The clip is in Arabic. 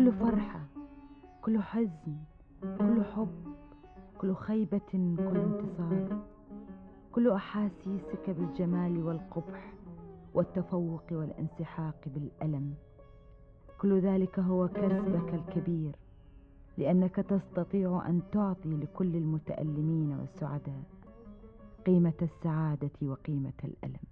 كل فرحة، كل حزن، كل حب، كل خيبة، كل انتصار، كل أحاسيسك بالجمال والقبح والتفوق والانسحاق بالألم، كل ذلك هو كسبك الكبير، لأنك تستطيع أن تعطي لكل المتألمين والسعداء قيمة السعادة وقيمة الألم.